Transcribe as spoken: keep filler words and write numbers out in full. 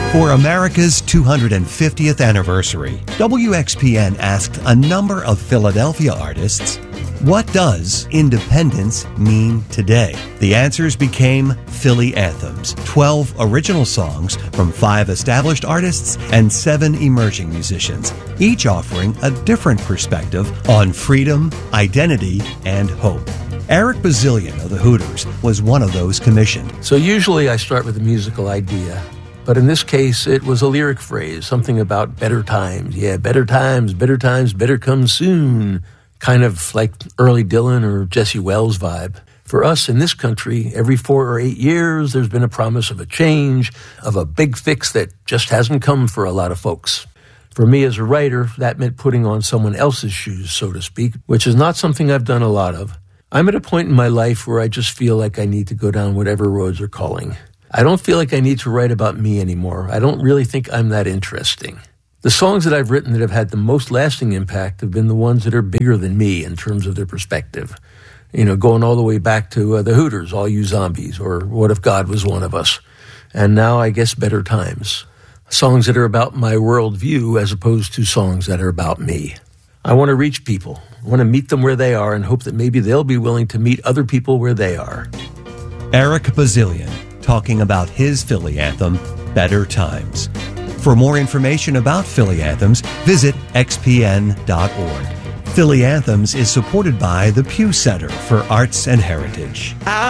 For America's two hundred fiftieth anniversary, W X P N asked a number of Philadelphia artists, what does independence mean today? The answers became Philly Anthems, twelve original songs from five established artists and seven emerging musicians, each offering a different perspective on freedom, identity, and hope. Eric Bazilian of the Hooters was one of those commissioned. So usually I start with a musical idea. But in this case, it was a lyric phrase, something about better times. Yeah, better times, better times, better come soon. Kind of like early Dylan or Jesse Wells vibe. For us in this country, every four or eight years, there's been a promise of a change, of a big fix that just hasn't come for a lot of folks. For me as a writer, that meant putting on someone else's shoes, so to speak, which is not something I've done a lot of. I'm at a point in my life where I just feel like I need to go down whatever roads are calling. I don't feel like I need to write about me anymore. I don't really think I'm that interesting. The songs that I've written that have had the most lasting impact have been the ones that are bigger than me in terms of their perspective. You know, going all the way back to uh, the Hooters, All You Zombies, or What If God Was One of Us? And now, I guess, Better Times. Songs that are about my worldview as opposed to songs that are about me. I want to reach people. I want to meet them where they are and hope that maybe they'll be willing to meet other people where they are. Eric Bazilian, talking about his Philly anthem, Better Times. For more information about Philly Anthems, visit x p n dot org. Philly Anthems is supported by the Pew Center for Arts and Heritage.